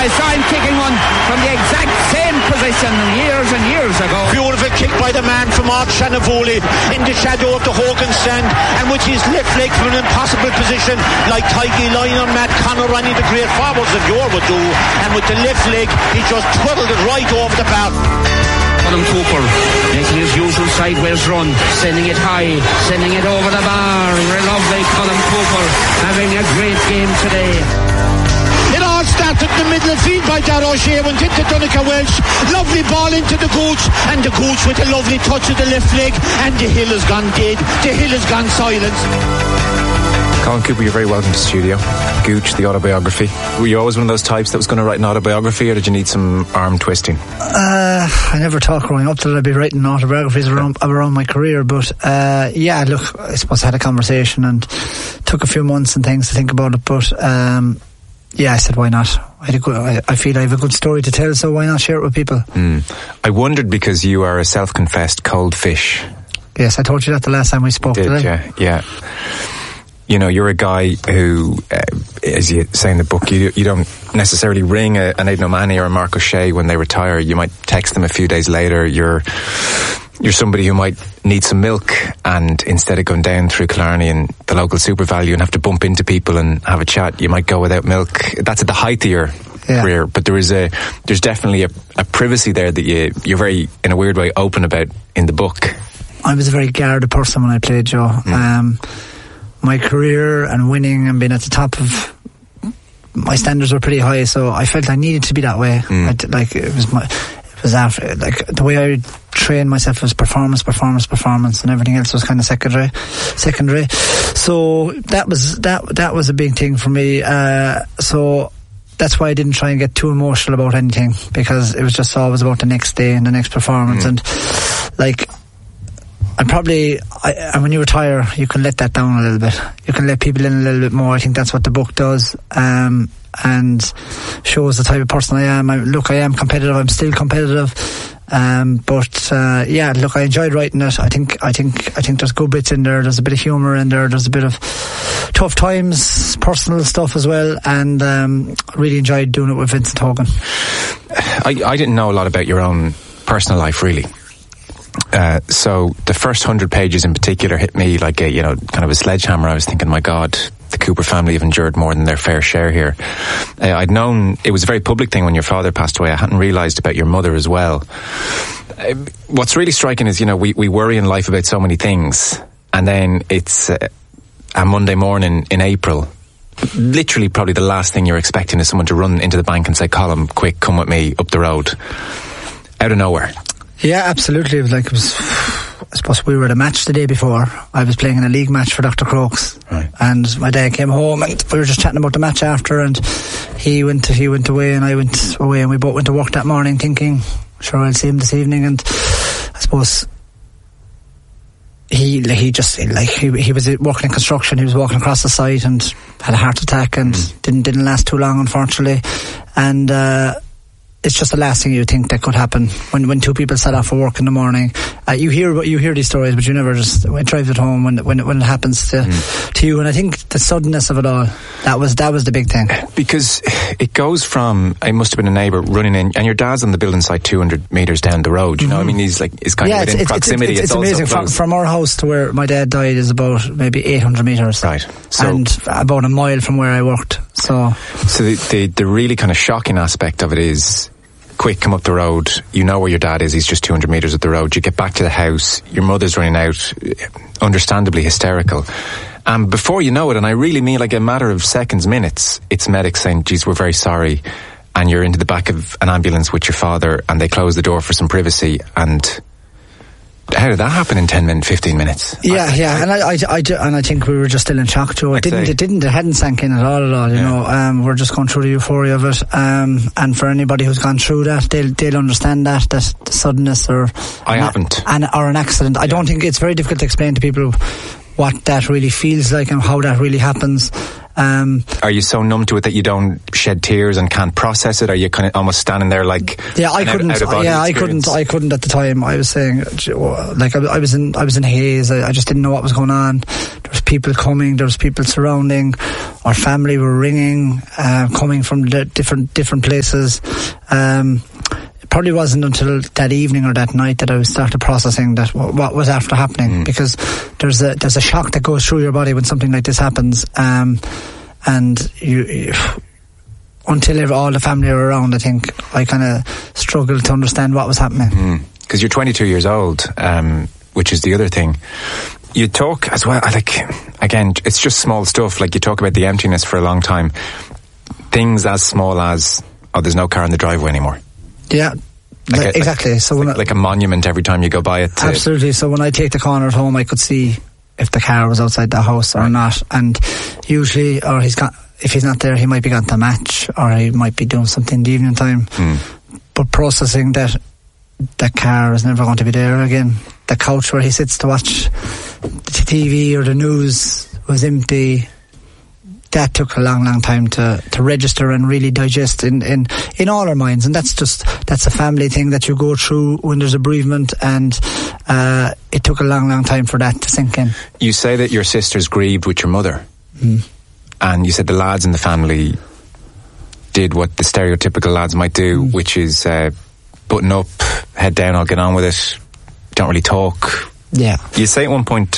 I saw him kicking one from the exact same position years and years ago. Beautiful kick by the man from Art Shanavoli in the shadow of the Hogan stand, and with his left leg from an impossible position, like Tiggy Lyon, Matt Connor, any of the great forwards of yore would do, and with the left leg he just twiddled it right over the bar. Colin Cooper making his usual sideways run, sending it high, sending it over the bar. Lovely Colin Cooper having a great game today. It all started in the middle of the field by Dar O'Shea, went into Donica Welsh, lovely ball into the Gooch, and the Gooch with a lovely touch of the left leg, and the hill has gone dead, the hill has gone silent. Colin Cooper, you're very welcome to the studio. Gooch, the autobiography. Were you always one of those types that was going to write an autobiography, or did you need some arm twisting? I never thought growing up that I'd be writing autobiographies around my career, but yeah, look, I suppose I had a conversation and took a few months and things to think about it, but yeah, I said, why not? I feel I have a good story to tell, so why not share it with people? I wondered, because you are a self-confessed cold fish. Yes, I told you that the last time we spoke. Did you? Yeah. You know, you're a guy who, as you say in the book, you don't necessarily ring an Aidan O'Mahony or a Mark O'Shea when they retire. You might text them a few days later. You're somebody who might need some milk, and instead of going down through Killarney and the local Super Value and have to bump into people and have a chat, you might go without milk. That's at the height of your career, but there's definitely a privacy there that you're very, in a weird way, open about in the book. I was a very guarded person when I played, Joe. My career and winning and being at the top of my standards were pretty high, so I felt I needed to be that way. It was after, like, the way I trained myself was performance, and everything else was kind of secondary. So that was a big thing for me. So that's why I didn't try and get too emotional about anything, because it was just always about the next day and the next performance. And like, and when you retire, you can let that down a little bit. You can let people in a little bit more. I think that's what the book does, and shows the type of person I am. I am competitive. I'm still competitive, but yeah. Look, I enjoyed writing it. I think there's good bits in there. There's a bit of humour in there. There's a bit of tough times, personal stuff as well, and really enjoyed doing it with Vincent Hogan. I didn't know a lot about your own personal life, really. So the first 100 pages in particular hit me like a, kind of a sledgehammer. I was thinking, my God, the Cooper family have endured more than their fair share here. I'd known it was a very public thing when your father passed away. I hadn't realised about your mother as well. What's really striking is, we worry in life about so many things, and then it's a Monday morning in April. Literally, probably the last thing you're expecting is someone to run into the bank and say, Colin, quick, come with me up the road. Out of nowhere. Yeah, absolutely. I suppose we were at a match the day before. I was playing in a league match for Dr. Crokes, right. And my dad came home and we were just chatting about the match after, and he went away and I went away, and we both went to work that morning thinking, sure, I'll see him this evening. And I suppose he was working in construction. He was walking across the site and had a heart attack and didn't last too long, unfortunately. And it's just the last thing you think that could happen when two people set off for work in the morning. You hear these stories, but you never just drive it home when it happens to you. And I think the suddenness of it all, that was the big thing. Because it goes from, it must have been a neighbour running in, and your dad's on the building site 200 metres down the road. You know, I mean, he's kind of within proximity. It's amazing. From our house to where my dad died is about maybe 800 metres. Right. So, and about a mile from where I worked. So the really kind of shocking aspect of it is, quick, come up the road, you know where your dad is, he's just 200 metres up the road, you get back to the house, your mother's running out, understandably hysterical, and before you know it, and I really mean like a matter of seconds, minutes, it's medics saying, geez, we're very sorry, and you're into the back of an ambulance with your father, and they close the door for some privacy. And how did that happen in 15 minutes? Yeah, and I think we were just still in shock, Joe. It hadn't sank in at all, you know. We're just going through the euphoria of it. And for anybody who's gone through that, they'll understand that the suddenness or an accident. I don't think it's very difficult to explain to people what that really feels like and how that really happens. Are you so numb to it that you don't shed tears and can't process it? Are you kind of almost standing there like? Yeah, I couldn't at the time. I was saying, like, I was in haze. I just didn't know what was going on. There was people coming. There was people surrounding. Our family were ringing, coming from different places. It probably wasn't until that evening or that night that I started processing that what was after happening, because there's a shock that goes through your body when something like this happens, and you until all the family are around, I think I kind of struggled to understand what was happening. Because you're 22 years old, which is the other thing. You talk as well, like, again, it's just small stuff, like you talk about the emptiness for a long time. Things as small as, there's no car in the driveway anymore. Yeah, exactly. So like a monument every time you go by it. Absolutely. So when I take the corner at home, I could see if the car was outside the house or not. And usually, if he's not there, he might be gone to a match, or he might be doing something in the evening time. But processing that the car is never going to be there again. The couch where he sits to watch the TV or the news was empty. That took a long time to register and really digest in all our minds, and that's a family thing that you go through when there's a bereavement, and it took a long time for that to sink in. You say that your sisters grieved with your mother, and you said the lads in the family did what the stereotypical lads might do, which is button up, head down, I'll get on with it, don't really talk. Yeah. You say at one point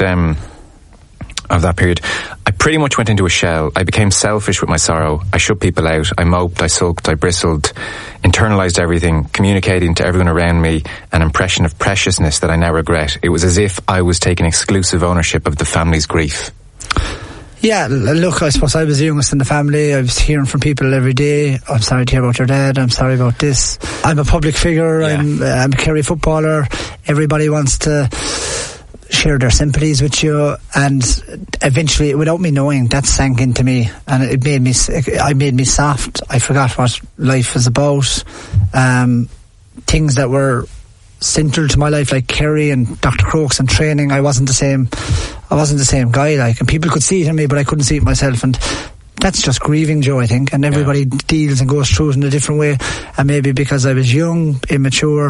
of that period, I pretty much went into a shell. I became selfish with my sorrow. I shut people out. I moped, I sulked, I bristled, internalised everything, communicating to everyone around me an impression of preciousness that I now regret. It was as if I was taking exclusive ownership of the family's grief. Yeah, look, I suppose I was the youngest in the family. I was hearing from people every day, I'm sorry to hear about your dad, I'm sorry about this. I'm a public figure, yeah. I'm a Kerry footballer. Everybody wants to share their sympathies with you, and eventually, without me knowing, that sank into me, and it made me soft. I forgot what life was about. Things that were central to my life, like Kerry and Dr. Crokes and training, I wasn't the same guy, like, and people could see it in me, but I couldn't see it myself, and that's just grieving, Joe, I think, and everybody deals and goes through it in a different way. And maybe because I was young, immature,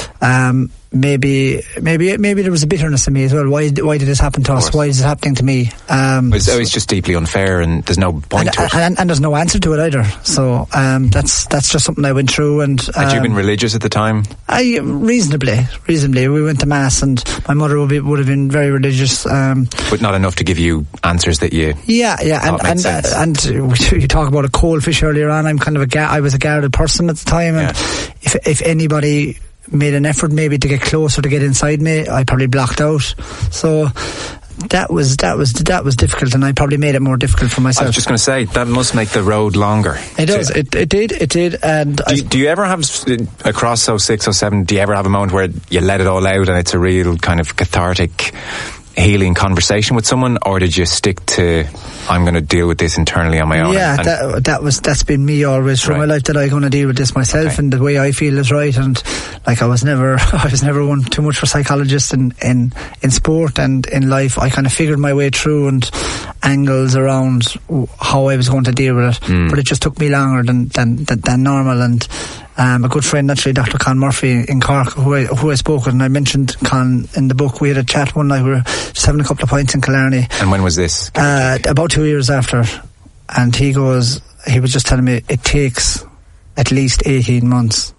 maybe there was a bitterness in me as well. Why did this happen to us? Why is it happening to me? It's always just deeply unfair, and there's no point to it. And there's no answer to it either. So that's just something I went through. And had you been religious at the time? Reasonably. We went to mass, and my mother would have been very religious. But not enough to give you answers that you. Yeah, and you talk about a cold fish earlier on. I was a guarded person at the time, and if anybody made an effort maybe to get closer, to get inside me, I probably blocked out. So that was difficult, and I probably made it more difficult for myself. I was just going to say, that must make the road longer. It does. It did. And do you ever have, across 06, 07, do you ever have a moment where you let it all out and it's a real kind of cathartic, healing conversation with someone, or did you stick to, I'm going to deal with this internally on my own? Yeah, that's been me always through my life, that I'm going to deal with this myself, and the way I feel is right. And like, I was never one too much for psychologists in sport and in life. I kind of figured my way through and angles around how I was going to deal with it, but it just took me longer than normal. And a good friend, actually, Dr. Con Murphy in Cork, who I spoke with, and I mentioned Con in the book. We had a chat one night. We were just having a couple of pints in Killarney. And when was this? About 2 years after. And he was just telling me, it takes at least 18 months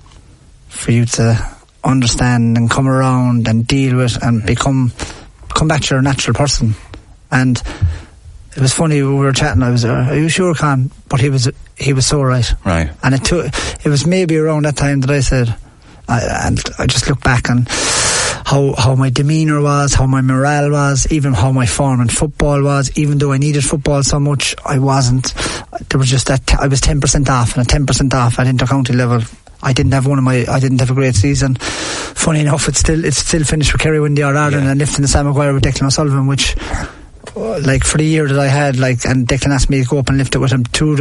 for you to understand and come around and deal with and come back to your natural person. And it was funny, we were chatting, I was, are you sure, Con? But he was so right. Right. And it was maybe around that time that I said, and I just look back on how my demeanour was, how my morale was, even how my form in football was. Even though I needed football so much, I wasn't. There was just that I was 10% off, and at 10% off at inter-county level, I didn't have a great season. Funny enough, it's still finished with Kerry winning the All-Ireland and lifting the Sam Maguire with Declan O'Sullivan, which, like, for the year that I had, like, and Declan asked me to go up and lift it with him, two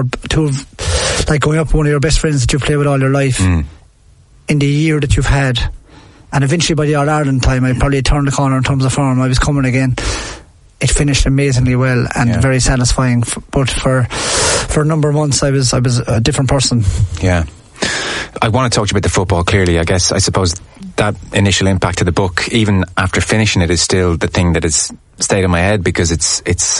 of, like, going up with one of your best friends that you play with all your life, in the year that you've had. And eventually by the All-Ireland time, I probably turned the corner in terms of form. I was coming again. it finished amazingly well and very satisfying. But for a number of months, I was a different person. Yeah. I want to talk to you about the football, clearly. I suppose that initial impact of the book, even after finishing it, is still the thing that has stayed in my head, because it's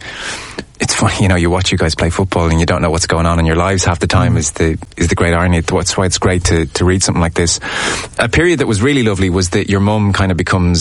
funny, you watch you guys play football and you don't know what's going on in your lives half the time. Is the great irony. That's why it's great to read something like this. A period that was really lovely was that your mum kind of becomes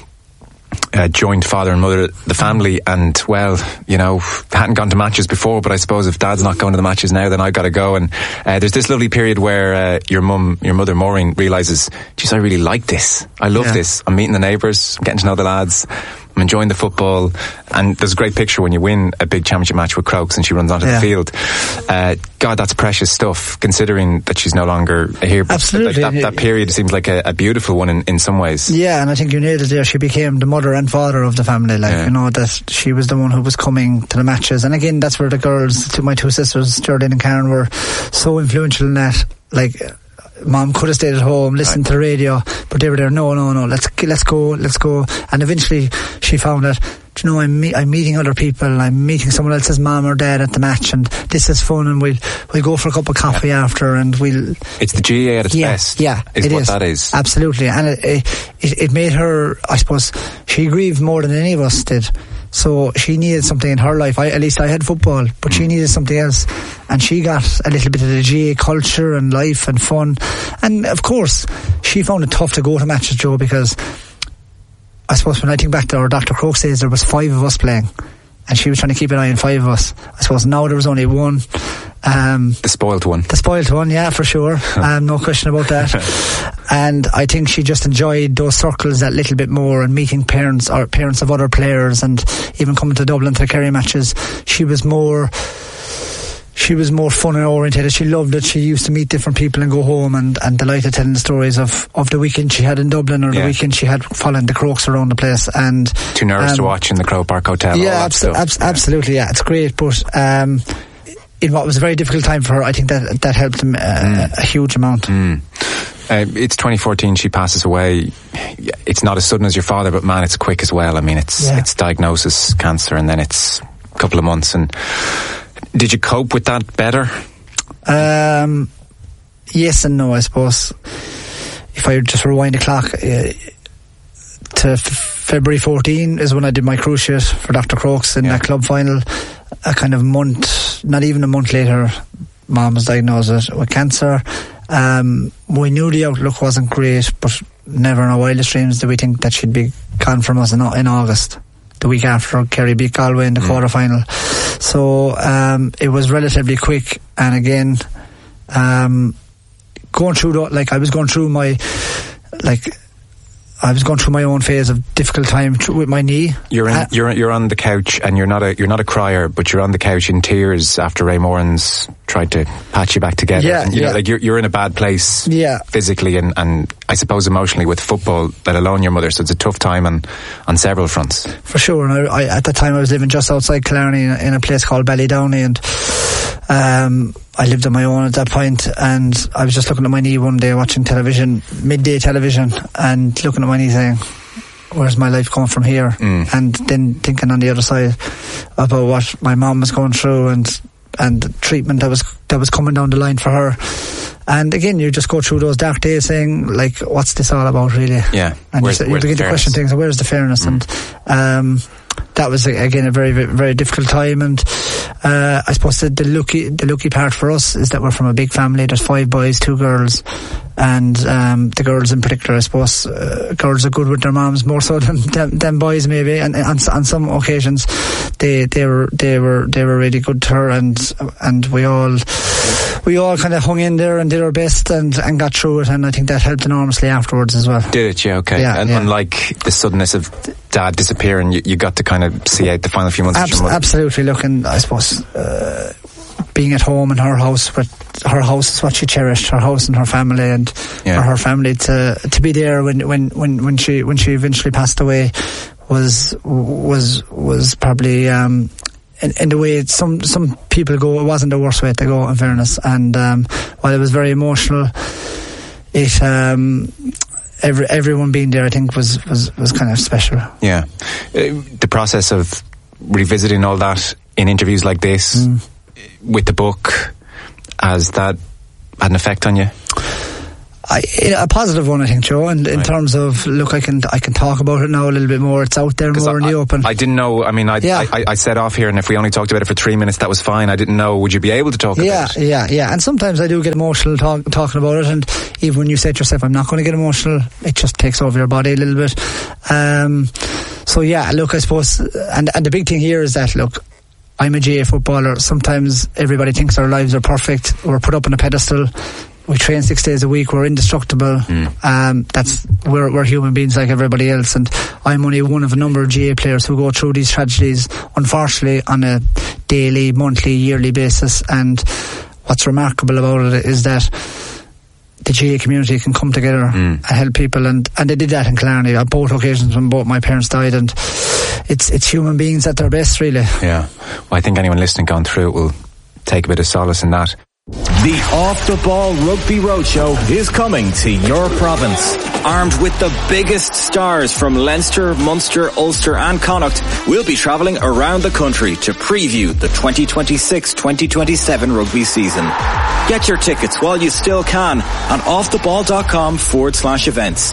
joint father and mother, the family, and hadn't gone to matches before, but I suppose if Dad's not going to the matches now, then I got to go. And there's this lovely period where your mother Maureen realises, geez, I really like this. I love this. I'm meeting the neighbours, I'm getting to know the lads, I'm enjoying the football. And there's a great picture when you win a big championship match with Crokes and she runs onto the field. God, that's precious stuff, considering that she's no longer here. Absolutely. That period seems like a beautiful one in some ways. Yeah, and I think you nailed it there. She became the mother and father of the family. That she was the one who was coming to the matches. And again, that's where the girls, my two sisters, Geraldine and Karen, were so influential in that. Mom could have stayed at home, listened to the radio, but they were there, no, let's go. And eventually she found that, I'm meeting other people, I'm meeting someone else's mom or dad at the match, and this is fun, and we'll go for a cup of coffee after, and it's the GAA at its best. Yeah, that is. Absolutely. And it made her, I suppose, she grieved more than any of us did. So she needed something in her life. At least I had football, but she needed something else. And she got a little bit of the GAA culture and life and fun. And of course, she found it tough to go to matches, Joe, because I suppose when I think back to our Dr. Crokes days, there was 5 of us playing. And she was trying to keep an eye on 5 of us. I suppose now there was only one. The spoilt one. The spoilt one, yeah, for sure. No question about that. And I think she just enjoyed those circles that little bit more, and meeting parents or parents of other players, and even coming to Dublin to the Kerry matches. She was more fun and orientated. She loved it. She used to meet different people and go home and delighted telling the stories of the weekend she had in Dublin, or the weekend she had following the Crokes around the place. And too nervous to watch in the Croke Park Hotel. Yeah, absolutely. Yeah, it's great. But in what was a very difficult time for her, I think that helped him a huge amount. It's 2014, she passes away. It's not as sudden as your father, but man, it's quick as well. I mean, it's diagnosis, cancer, and then it's a couple of months. And did you cope with that better? Yes and no, I suppose. If I just rewind the clock to February 14 is when I did my cruciate for Dr. Crokes in that club final. A kind of month, not even a month later, Mom was diagnosed with cancer. We knew the outlook wasn't great, but never in our wildest dreams did we think that she'd be gone from us in August, the week after Kerry beat Galway in the quarter-final. So it was relatively quick, and again, going through I was going through my own phase of difficult time with my knee. You're on the couch, and you're not a crier, but you're on the couch in tears after Ray Moran's tried to patch you back together. Yeah, and, you're in a bad place physically and I suppose emotionally with football, let alone your mother. So it's a tough time on several fronts. For sure. And I at the time I was living just outside Killarney in a place called Ballydowney, and I lived on my own at that point, and I was just looking at my knee one day watching television, midday television, and looking at my knee saying, where's my life going from here? And then thinking on the other side about what my mom was going through and the treatment that was coming down the line for her. And again, you just go through those dark days saying, what's this all about, really? Yeah. And you begin to question things, where's the fairness? And that was, again, a very, very difficult time. And I suppose the lucky part for us is that we're from a big family. There's 5 boys, 2 girls, and the girls in particular, I suppose, girls are good with their moms more so than boys, maybe. And on some occasions, they were really good to her, and we all kind of hung in there and did our best and got through it, and I think that helped enormously afterwards as well. Did it? Yeah, okay. Unlike the suddenness of Dad disappearing, you got to kind of see out the final few months of your mother. Absolutely. Look, and I suppose being at home in her house, her house is what she cherished, her house and her family, and for her family to be there when she eventually passed away was probably in the way some people go, it wasn't the worst way to go, in fairness. And while it was very emotional, everyone being there, I think, was kind of special. Yeah. The process of revisiting all that in interviews like this, with the book, has that had an effect on you? A positive one, I think, Joe. And in terms of, look, I can talk about it now a little bit more. It's out there more in the open. I didn't know. I mean, I set off here, and if we only talked about it for 3 minutes, that was fine. I didn't know. Would you be able to talk about it? Yeah. And sometimes I do get emotional talking about it. And even when you say to yourself, "I'm not going to get emotional," it just takes over your body a little bit. So yeah, look, I suppose, and the big thing here is that, look, I'm a GAA footballer. Sometimes everybody thinks our lives are perfect. We're put up on a pedestal. We train 6 days a week. We're indestructible. We're human beings like everybody else, and I'm only one of a number of GAA players who go through these tragedies, unfortunately, on a daily, monthly, yearly basis. And what's remarkable about it is that the GAA community can come together and help people, and they did that in Killarney on both occasions when both my parents died. And it's human beings at their best, really. Yeah. Well, I think anyone listening gone through it will take a bit of solace in that. The Off the Ball Rugby Roadshow is coming to your province. Armed with the biggest stars from Leinster, Munster, Ulster and Connacht, we'll be travelling around the country to preview the 2026-2027 rugby season. Get your tickets while you still can on offtheball.com/events.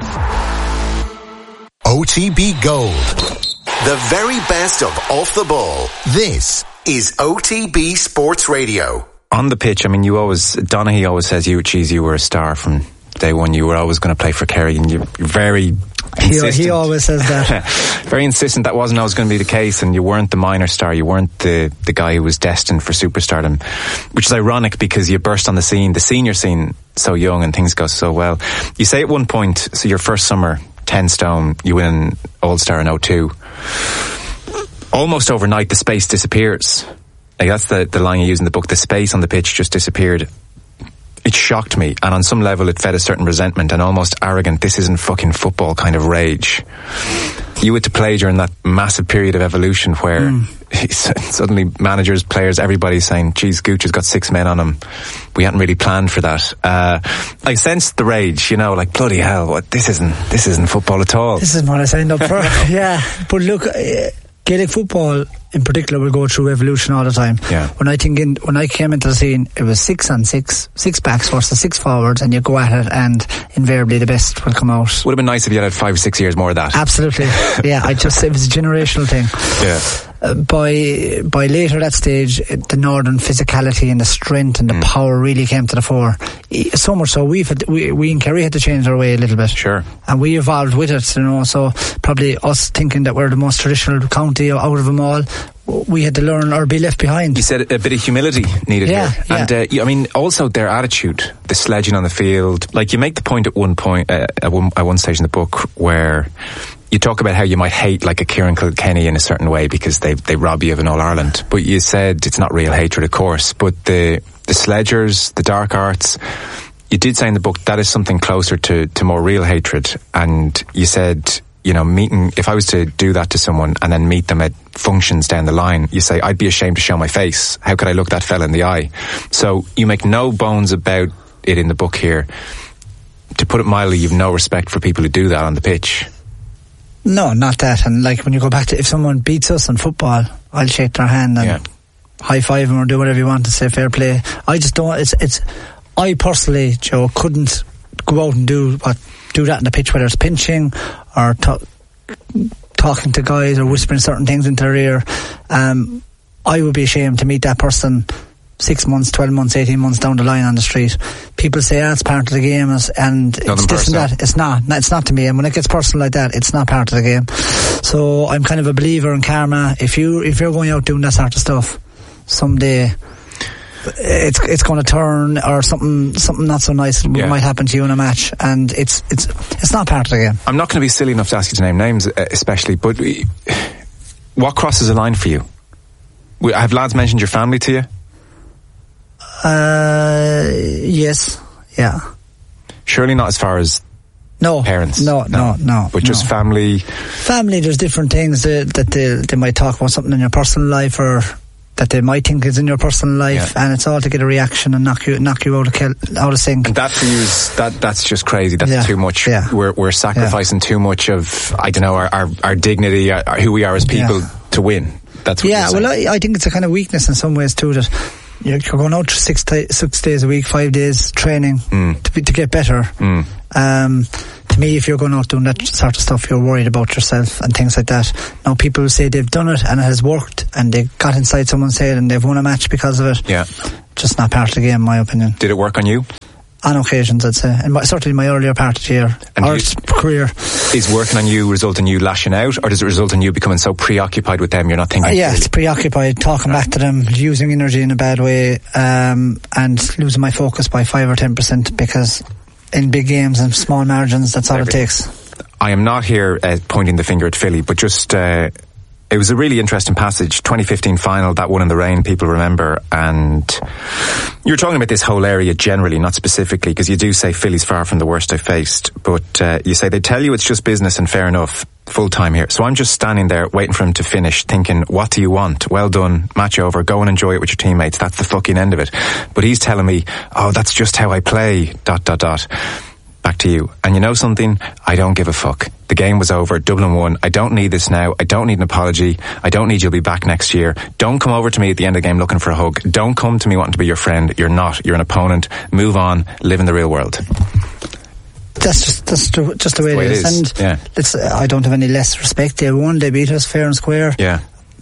OTB Gold. The very best of Off the Ball. This is OTB Sports Radio. On the pitch, I mean, Donaghy always says you were a star from day one. You were always going to play for Kerry, and you're very insistent. He always says that. Very insistent that wasn't always going to be the case, and you weren't the minor star. You weren't the guy who was destined for superstardom, which is ironic because you burst on the senior scene, so young, and things go so well. You say at one point, so your first summer, 10 stone, you win All-Star in 2002. Almost overnight, the space disappears. Like, that's the line you use in the book. The space on the pitch just disappeared. It shocked me, and on some level it fed a certain resentment and almost arrogant, this isn't fucking football kind of rage. You had to play during that massive period of evolution where suddenly managers, players, everybody's saying, geez, Gooch has got 6 men on him. We hadn't really planned for that. I sensed the rage, like, bloody hell, this isn't football at all. This isn't what I signed up for. Yeah, but look, Gaelic football in particular will go through evolution all the time. Yeah. When I came into the scene, it was 6 on 6, 6 backs versus 6 forwards, and you go at it, and invariably the best will come out. Would have been nice if you had 5 or 6 years more of that. Absolutely. Yeah, it was a generational thing. Yeah. By later that stage, the northern physicality and the strength and the power really came to the fore. So much so we in Kerry had to change our way a little bit. Sure. And we evolved with it, So probably us thinking that we're the most traditional county out of them all, we had to learn or be left behind. You said a bit of humility needed here. Yeah. And also their attitude, the sledging on the field. Like, you make the point at one stage in the book where you talk about how you might hate like a Kieran Kilkenny in a certain way because they rob you of an All-Ireland. But you said it's not real hatred, of course. But the sledgers, the dark arts, you did say in the book that is something closer to more real hatred. And you said, if I was to do that to someone and then meet them at functions down the line, you say, I'd be ashamed to show my face. How could I look that fella in the eye? So you make no bones about it in the book here. To put it mildly, you've no respect for people who do that on the pitch. No, not that. And like, when you go back to, if someone beats us in football, I'll shake their hand and high five them or do whatever you want to say fair play. I just don't, I personally, Joe, couldn't go out and do that in the pitch, whether it's pinching or talking to guys or whispering certain things into their ear. I would be ashamed to meet that person 6 months, 12 months, 18 months down the line on the street. People say, it's part of the game, and it's this and that. It's not to me. And when it gets personal like that, it's not part of the game. So I'm kind of a believer in karma. If you're going out doing that sort of stuff, someday it's going to turn, or something not so nice might happen to you in a match, and it's not part of the game. I'm not going to be silly enough to ask you to name names, especially, but what crosses a line for you? Have lads mentioned your family to you? Yes, yeah. Surely not as far as parents. No. But just family. Family, there's different things that they might talk about, something in your personal life, or that they might think is in your personal life, and it's all to get a reaction and knock you out of sync. And that for you is that's just crazy. That's too much. Yeah. We're sacrificing too much of, I don't know, our dignity, who we are as people to win. That's what you're saying. Well, I think it's a kind of weakness in some ways too, that you're going out 6 days a week, 5 days training to get better. To me, if you're going out doing that sort of stuff, you're worried about yourself and things like that. Now, people say they've done it and it has worked and they got inside someone's head and they've won a match because of it. Yeah. Just not part of the game, in my opinion. Did it work on you? On occasions, I'd say. Certainly in my earlier part of the year, career. Is working on you result in you lashing out, or does it result in you becoming so preoccupied with them you're not thinking? It's preoccupied, talking back to them, using energy in a bad way, and losing my focus by 5 or 10%, because in big games and small margins, that's all it takes. I am not here pointing the finger at Philly, but just it was a really interesting passage. 2015 final, that one in the rain, people remember, and you're talking about this whole area generally, not specifically, because you do say Philly's far from the worst I faced, but you say they tell you it's just business, and fair enough, full time here. So I'm just standing there waiting for him to finish, thinking, what do you want? Well done, match over, go and enjoy it with your teammates. That's the fucking end of it. But he's telling me, oh, that's just how I play, ... Back to you. And you know something? I don't give a fuck. The game was over. Dublin won. I don't need this now. I don't need an apology. I don't need you'll be back next year. Don't come over to me at the end of the game looking for a hug. Don't come to me wanting to be your friend. You're not. You're an opponent. Move on. Live in the real world. That's just the way it is. And I don't have any less respect. They won. They beat us fair and square. Yeah.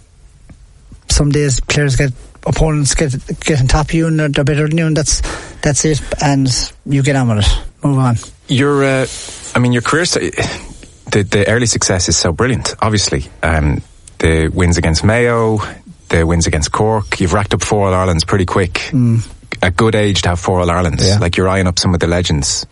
Some days opponents get on top of you and they're better than you, and that's it. And you get on with it. Move on. Your career, the early success is so brilliant, obviously. The wins against Mayo, the wins against Cork, you've racked up 4 All-Irelands pretty quick. A good age to have 4 All-Irelands. Yeah. Like, you're eyeing up some of the legends.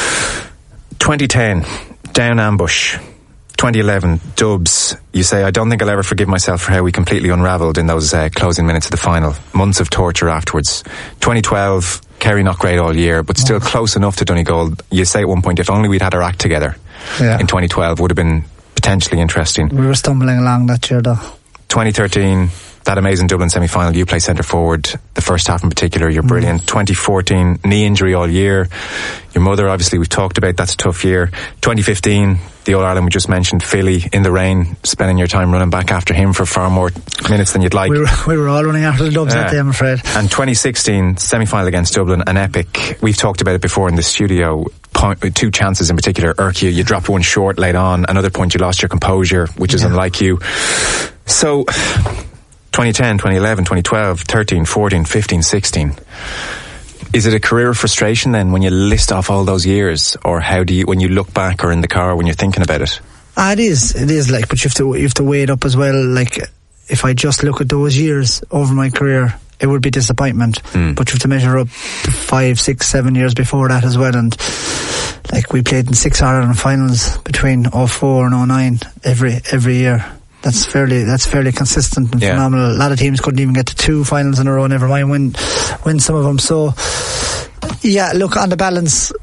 2010, down ambush. 2011, Dubs. You say, I don't think I'll ever forgive myself for how we completely unravelled in those closing minutes of the final. Months of torture afterwards. 2012, Kerry not great all year, but still close enough to Donegal. You say at one point, if only we'd had our act together in 2012, would have been potentially interesting. We were stumbling along that year, though. 2013, that amazing Dublin semi-final, you play centre forward, the first half in particular, you're brilliant. 2014, knee injury all year. Your mother, obviously, we've talked about, that's a tough year. 2015, the All-Ireland we just mentioned, Philly, in the rain, spending your time running back after him for far more minutes than you'd like. We were all running after the Dubs that day, I'm afraid. And 2016, semi-final against Dublin, an epic. We've talked about it before in the studio. 2 chances in particular irk you. You dropped one short late on. Another point, you lost your composure, which is unlike you. So 2010, 2011, 2012, 13, 14, 15, 16. Is it a career of frustration then when you list off all those years, or how do you, when you look back or in the car when you're thinking about it? It is like, but you have to weigh it up as well. Like, if I just look at those years over my career, it would be disappointment. But you have to measure up to 5, 6, 7 years before that as well. And like, we played in 6 Ireland finals between 2004 and 2009 every year. That's fairly consistent and phenomenal. A lot of teams couldn't even get to 2 finals in a row, never mind win some of them. So, yeah, look, on the balance,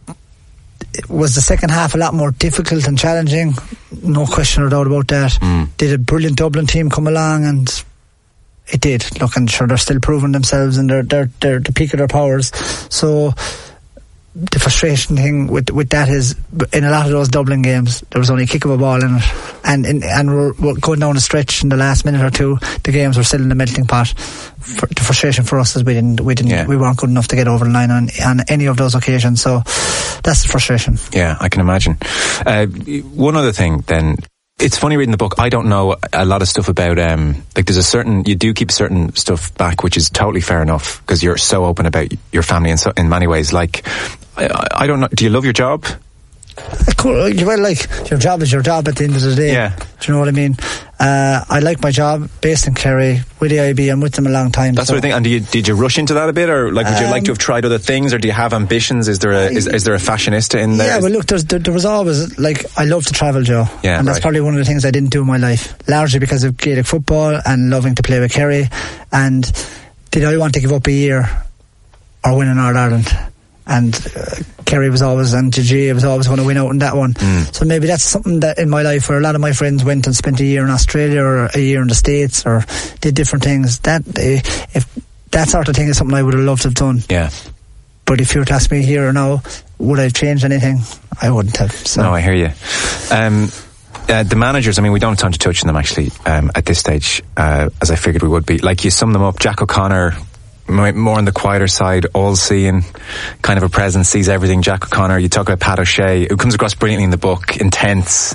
was the second half a lot more difficult and challenging? No question or doubt about that. Did a brilliant Dublin team come along? And it did. Look, and sure, they're still proving themselves and they're the peak of their powers. So the frustration thing with that is, in a lot of those Dublin games, there was only a kick of a ball in it, and we're going down the stretch in the last minute or two, the games were still in the melting pot. The frustration for us is we weren't good enough to get over the line on any of those occasions. So that's the frustration. Yeah, I can imagine. One other thing then. It's funny reading the book. I don't know a lot of stuff about, there's you do keep certain stuff back, which is totally fair enough, because you're so open about your family in many ways. Like, I don't know, do you love your job? Cool. Well, like, your job is your job at the end of the day. Yeah. Do you know what I mean? I like my job, based in Kerry, with the IB. I'm with them a long time. That's what I think. And did you rush into that a bit, or like, would you like to have tried other things, or do you have ambitions? Is there a fashionista in there? Yeah, well, look, there was always, like, I love to travel, Joe. Yeah, and that's probably one of the things I didn't do in my life, largely because of Gaelic football and loving to play with Kerry. And did I want to give up a year or win an All-Ireland? and Kerry was always, and GA was always going to win out in that one. So maybe that's something that in my life where a lot of my friends went and spent a year in Australia or a year in the States or did different things. That if that sort of thing is something I would have loved to have done. Yeah. But if you were to ask me here or now, would I have changed anything? I wouldn't have. So. No, I hear you. The managers, I mean, we don't have time to touch on them actually at this stage, as I figured we would be. Like, you sum them up, Jack O'Connor, more on the quieter side, all-seeing, kind of a presence, sees everything. Jack O'Connor, you talk about Pat O'Shea, who comes across brilliantly in the book, intense,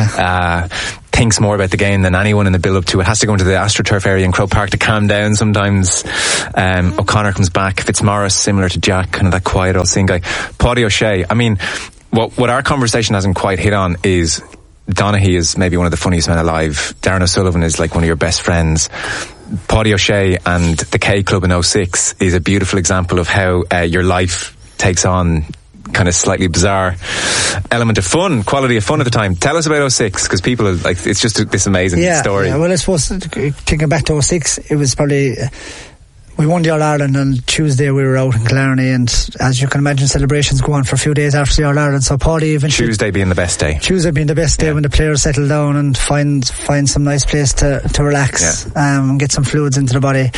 thinks more about the game than anyone in the build-up to it, has to go into the AstroTurf area in Croke Park to calm down sometimes. O'Connor comes back, Fitzmaurice, similar to Jack, kind of that quiet, all-seeing guy. Paddy O'Shea, I mean, what our conversation hasn't quite hit on is Donaghy is maybe one of the funniest men alive. Darren O'Sullivan is like one of your best friends. Paddy O'Shea and the K Club in 06 is a beautiful example of how your life takes on kind of slightly bizarre element of fun, quality of fun at the time. Tell us about 06, because people are like, it's just this amazing story. Yeah, well, I suppose thinking back to 06, it was probably... We won the All-Ireland on Tuesday. We were out in Killarney, and as you can imagine, celebrations go on for a few days after the All-Ireland. So Paddy eventually... Tuesday being the best day. Tuesday being the best day when the players settle down and find some nice place to relax, and get some fluids into the body.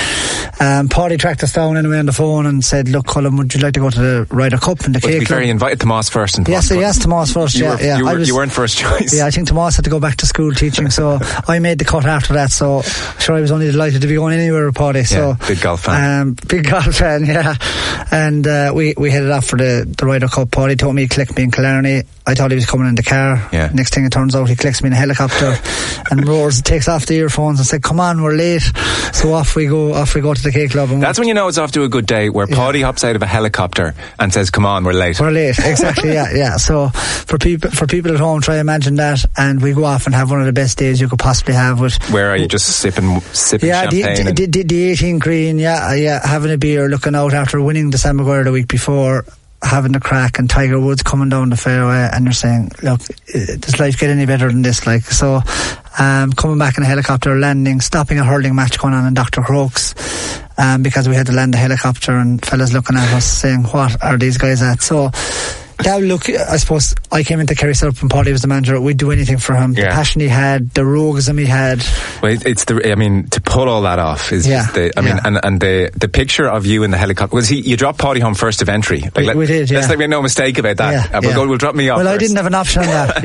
Paddy tracked us down anyway on the phone and said, "Look, Colin, would you like to go to the Ryder Cup in the K Club?" To be fair, you invited Tomas first. And yes, Tomas first. You weren't first choice. Yeah, I think Tomas had to go back to school teaching, so I made the cut after that. So sure, I was only delighted to be going anywhere with Paddy. So big golf fan. Big golf fan, yeah. And we headed off for the Ryder Cup. Paddy told me he'd collect me in Killarney. I thought he was coming in the car. Yeah. Next thing it turns out he collects me in a helicopter and roars, takes off the earphones and said, "Come on, we're late." So off we go to the K Club. And that's when you know it's off to a good day, where Paddy hops out of a helicopter and says, "Come on, we're late." We're late, exactly. Yeah. So for people at home, try imagine that, and we go off and have one of the best days you could possibly have. Where are you just sipping champagne? The 18 green, having a beer, looking out after winning the Sam Maguire the week before, having the crack, and Tiger Woods coming down the fairway, and you're saying, "Look, does life get any better than this?" Like, so coming back in a helicopter, landing, stopping a hurling match going on in Dr. Crokes, because we had to land the helicopter, and fellas looking at us saying, "What are these guys at?" So now look, I suppose I came into Kerry South and Paddy was the manager. We'd do anything for him. The passion he had, the roguism he had. Well, to pull all that off is just and the picture of you in the helicopter, because you dropped Paddy home first of entry. Like, we did, let's make no mistake about that. We'll drop me off. Well, first. I didn't have an option on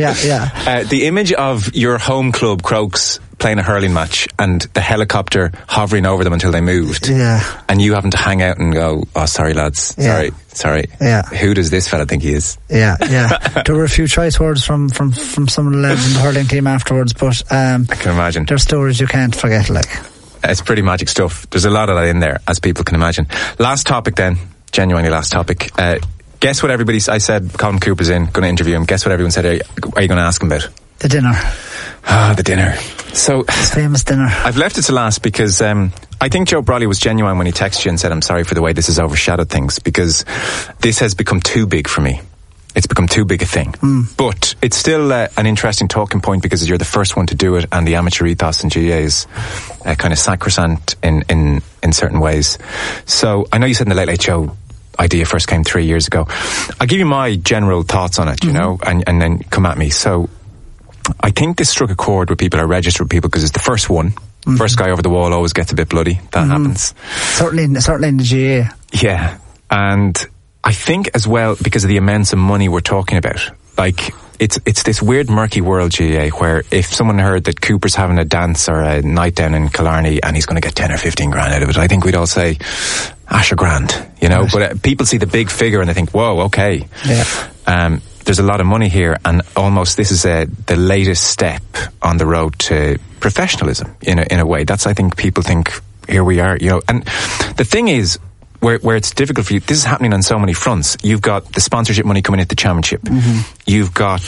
that. The image of your home club, Crokes, playing a hurling match and the helicopter hovering over them until they moved. Yeah. And you having to hang out and go, "Oh, sorry lads, sorry. Yeah. Who does this fella think he is?" Yeah. There were a few choice words from some of the lads in the hurling team afterwards, but I can imagine. There's stories you can't forget, like. It's pretty magic stuff. There's a lot of that in there, as people can imagine. Last topic then, genuinely last topic. Guess what I said Colin Cooper's in, going to interview him. Guess what everyone said, are you going to ask him about? The dinner. The dinner. So, his famous dinner. I've left it to last because I think Joe Brolly was genuine when he texted you and said, "I'm sorry for the way this has overshadowed things, because this has become too big for me. It's become too big a thing." But it's still an interesting talking point, because you're the first one to do it, and the amateur ethos in GAA is kind of sacrosanct in certain ways. So I know you said in the Late Late Show idea first came 3 years ago. I'll give you my general thoughts on it, you know, and then come at me. So I think this struck a chord with people, or registered with people, because it's the first one. First guy over the wall always gets a bit bloody. That happens. Certainly in the GAA. Yeah. And I think as well, because of the immense money we're talking about, like, it's this weird murky world, GAA, where if someone heard that Cooper's having a dance or a night down in Killarney and he's going to get 10 or 15 grand out of it, I think we'd all say, "Asher grand," you know. Right. But people see the big figure and they think, "Whoa, okay." Yeah. There's a lot of money here, and almost this is the latest step on the road to professionalism in a way. That's, I think, people think, here we are, you know. And the thing is, where it's difficult for you, this is happening on so many fronts. You've got the sponsorship money coming into the championship. You've got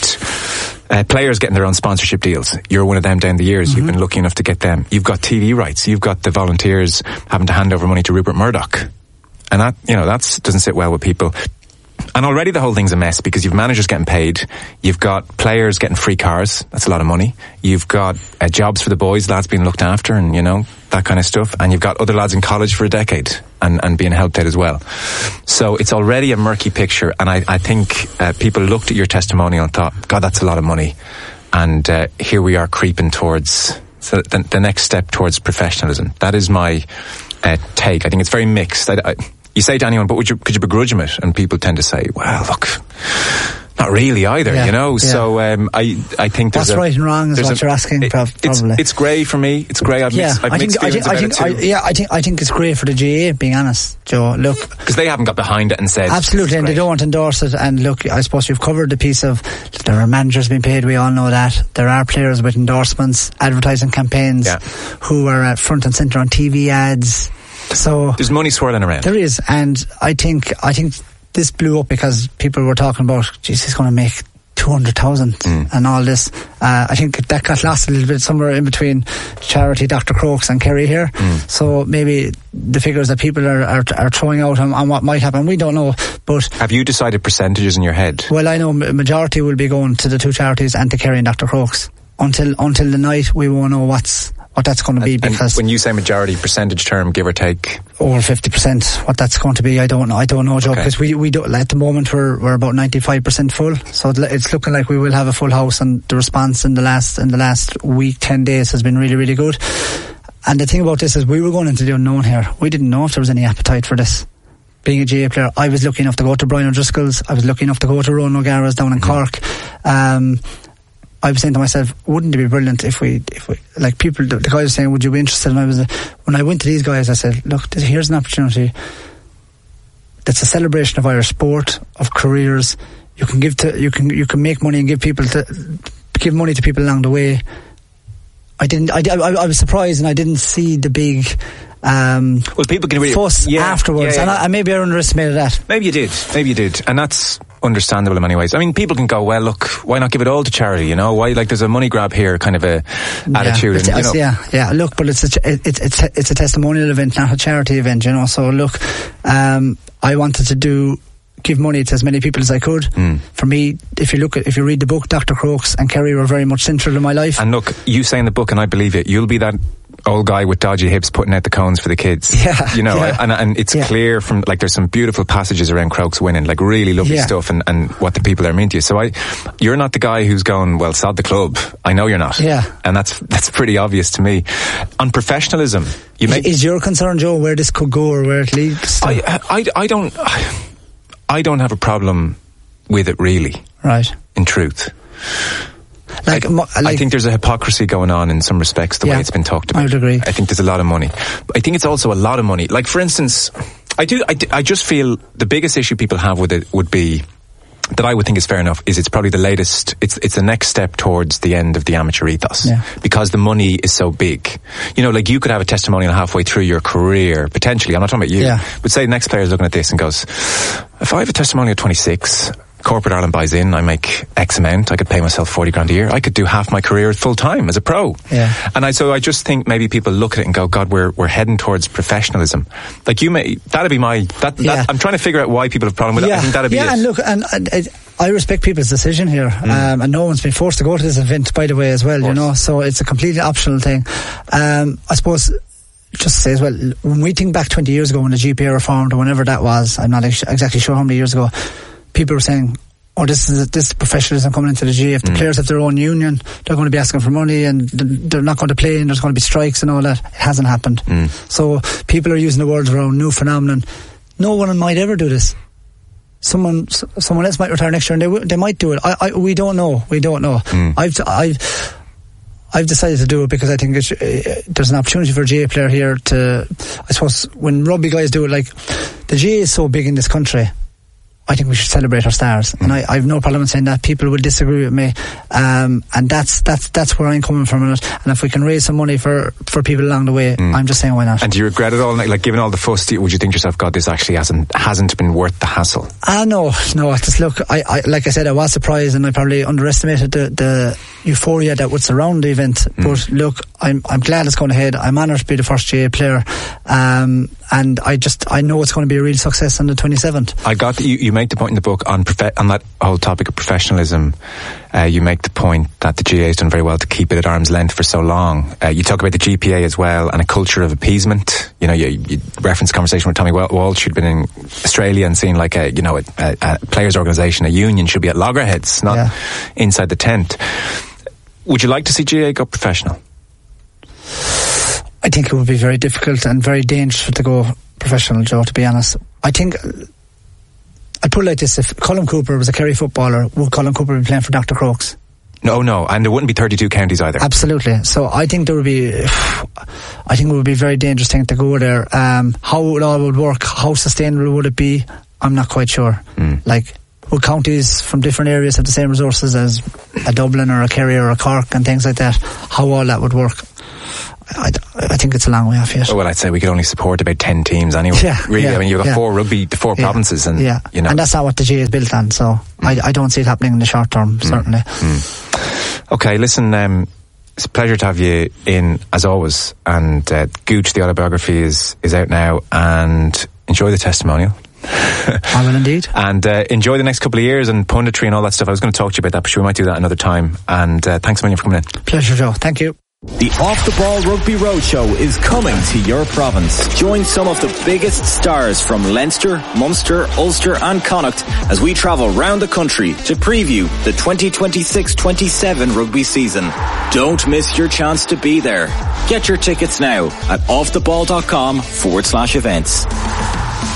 players getting their own sponsorship deals. You're one of them down the years. You've been lucky enough to get them. You've got TV rights. You've got the Volunteers having to hand over money to Rupert Murdoch. And that, you know, that doesn't sit well with people. And already the whole thing's a mess, because you've managers getting paid, you've got players getting free cars, that's a lot of money, you've got jobs for the boys, lads being looked after, and, you know, that kind of stuff, and you've got other lads in college for a decade. and being helped out as well. So it's already a murky picture, and I think people looked at your testimonial and thought, God, that's a lot of money. And here we are creeping towards the next step towards professionalism. That is my take. I think it's very mixed. You say to anyone, but could you begrudge him it? And people tend to say, well, look, not really either, you know. Yeah. So I think there's what's right and wrong is what you're asking. Probably it's grey for me. It's grey. I've mixed feelings about it too. I think it's grey for the GAA. Being honest, Joe. Look, because they haven't got behind it and said absolutely, and they don't want to endorse it. And look, I suppose you've covered the piece of there are managers being paid. We all know that there are players with endorsements, advertising campaigns, who are front and centre on TV ads. So there's money swirling around. There is, and I think this blew up because people were talking about, geez, he's going to make 200,000 and all this. I think that got lost a little bit somewhere in between charity, Dr. Crokes and Kerry here. So maybe the figures that people are throwing out on what might happen, we don't know. But have you decided percentages in your head? Well, I know majority will be going to the two charities and to Kerry and Dr. Crokes. Until the night, we won't know what that's going to be, because when you say majority percentage term, give or take over 50%, what that's going to be, I don't know, Joe, because we don't, at the moment we're about 95% full, so it's looking like we will have a full house, and the response in the last week, 10 days has been really, really good. And the thing about this is we were going into the unknown here. We didn't know if there was any appetite for this. Being a GAA player, I was lucky enough to go to Brian O'Driscoll's, I was lucky enough to go to Ronan O'Gara's down in Cork. I was saying to myself, wouldn't it be brilliant if we like people, the guys were saying, would you be interested? And when I went to these guys, I said, look, here's an opportunity that's a celebration of Irish sport, of careers. You can you can make money and give money to people along the way. I was surprised, and I didn't see the big people can really fuss afterwards, and maybe I underestimated that. Maybe you did, and that's understandable in many ways. I mean, people can go, well, look, why not give it all to charity? You know, why? Like, there's a money grab here, kind of a attitude. Look, but it's a testimonial event, not a charity event. You know, so look, I wanted to give money to as many people as I could. For me, if you read the book, Dr. Crokes and Kerry were very much central in my life. And look, you say in the book, and I believe it, you'll be that old guy with dodgy hips putting out the cones for the kids. You know, and it's clear from, like, there's some beautiful passages around Crokes winning, like really lovely stuff, and what the people are mean to you. So you're not the guy who's going, well, sod the club. I know you're not. And that's pretty obvious to me. On professionalism, is your concern, Joe, where this could go or where it leads to? I don't have a problem with it, really. Right. In truth. I think there's a hypocrisy going on in some respects, the way it's been talked about. I would agree. I think there's a lot of money. But I think it's also a lot of money. Like, for instance, I just feel the biggest issue people have with it would be, that I would think is fair enough, is it's probably the latest, it's the next step towards the end of the amateur ethos. Because the money is so big. You know, like, you could have a testimonial halfway through your career, potentially. I'm not talking about you. But say the next player's looking at this and goes, if I have a testimonial at 26, corporate Ireland buys in, I make X amount, I could pay myself 40 grand a year, I could do half my career full time as a pro. And I just think maybe people look at it and go, God, we're heading towards professionalism. Like, that'd be I'm trying to figure out why people have a problem with it. I think that'd be it. And look, and I respect people's decision here, and no one's been forced to go to this event, by the way, as well, you know, so it's a completely optional thing. I suppose, just to say as well, when we think back 20 years ago when the GPA reformed, or whenever that was, I'm not exactly sure how many years ago, people were saying, this is professionalism coming into the GAA. If the players have their own union, they're going to be asking for money, and they're not going to play, and there's going to be strikes and all that. It hasn't happened. So people are using the words around new phenomenon. No one might ever do this. Someone else might retire next year, and they might do it. We don't know. I've decided to do it because I think there's an opportunity for a GAA player here to, I suppose, when rugby guys do it, like, the GAA is so big in this country, I think we should celebrate our stars, and I have no problem in saying that. People will disagree with me, and that's where I'm coming from. And if we can raise some money for people along the way, I'm just saying, why not? And do you regret it all? Like, given all the fuss, would you think to yourself, God, this actually hasn't been worth the hassle? No. Just look, I like I said, I was surprised, and I probably underestimated the euphoria that would surround the event. But look, I'm glad it's going ahead. I'm honoured to be the first GAA player, and I know it's going to be a real success on the 27th. I got you make the point in the book on that whole topic of professionalism. You make the point that the GAA has done very well to keep it at arm's length for so long. You talk about the GPA as well and a culture of appeasement. You know, you referenced a conversation with Tommy Walsh, who'd been in Australia and seen like a players' organisation, a union should be at loggerheads, not inside the tent. Would you like to see GAA go professional? I think it would be very difficult and very dangerous to go professional, Joe, to be honest. I think, I'd put it like this, if Colin Cooper was a Kerry footballer, would Colin Cooper be playing for Dr. Crokes? No, and there wouldn't be 32 counties either. Absolutely. So I think it would be a very dangerous thing to go there. How it all would work, how sustainable would it be, I'm not quite sure. Like, would counties from different areas have the same resources as a Dublin or a Kerry or a Cork and things like that? How all that would work, I think it's a long way off yet. Well, I'd say we could only support about 10 teams anyway. Really, I mean, you've got four provinces, and you know, and that's not what the GAA is built on. So I don't see it happening in the short term, certainly. Okay, listen, it's a pleasure to have you in as always. And Gooch, the autobiography, is out now, and enjoy the testimonial. I will indeed. And enjoy the next couple of years and punditry and all that stuff. I was going to talk to you about that, but we might do that another time. And thanks a million for coming in. Pleasure, Joe. Thank you. The Off the Ball Rugby Roadshow is coming to your province. Join some of the biggest stars from Leinster, Munster, Ulster and Connacht as we travel round the country to preview the 2026-27 rugby season. Don't miss your chance to be there. Get your tickets now at offtheball.com/events.